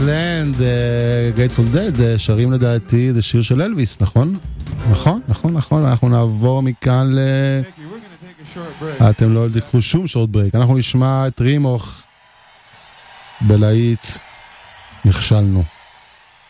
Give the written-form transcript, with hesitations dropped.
לנד, גייטפול דד, שרים לדעתי, זה שיר של אלוויס, נכון? נכון, אנחנו נעבור מכאן אתם לא תקחו שום שורט ברייק, אנחנו נשמע את רימוך בלהיט נכשלנו.